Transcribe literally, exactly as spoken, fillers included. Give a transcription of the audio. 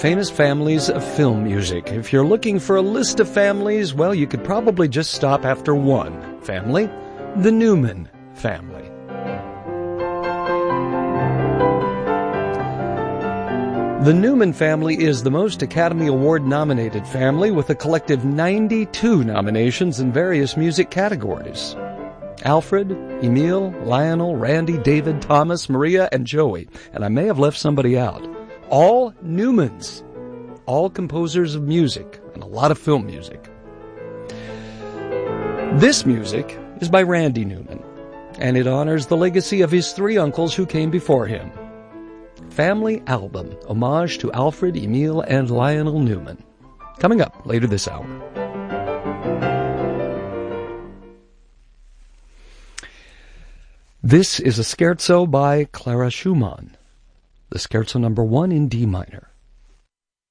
famous families of film music. If you're looking for a list of families, well, you could probably just stop after one family, the Newman family. The Newman family is the most Academy Award-nominated family with a collective ninety-two nominations in various music categories. Alfred, Emil, Lionel, Randy, David, Thomas, Maria, and Joey. And I may have left somebody out. All Newmans. All composers of music, and a lot of film music. This music is by Randy Newman, and it honors the legacy of his three uncles who came before him. Family Album, homage to Alfred, Emil, and Lionel Newman. Coming up later this hour. This is a scherzo by Clara Schumann, the scherzo number one in D minor.